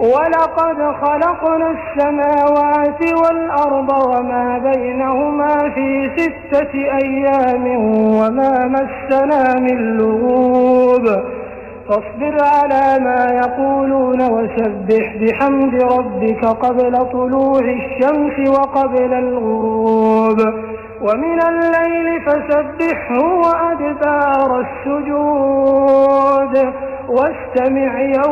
ولقد خلقنا السماوات والأرض وما بينهما في 6 أيام وما مسنا من لغوب فاصبر على ما يقولون وسبح بحمد ربك قبل طلوع الشمس وقبل الغروب ومن الليل فسبحه وأدبار السجود واستمع يوم